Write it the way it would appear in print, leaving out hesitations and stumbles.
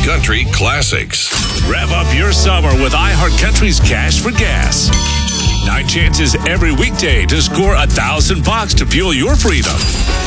Country classics. Rev up your summer with iHeartCountry's Cash for Gas. 9 chances every weekday to score $1,000 to fuel your freedom.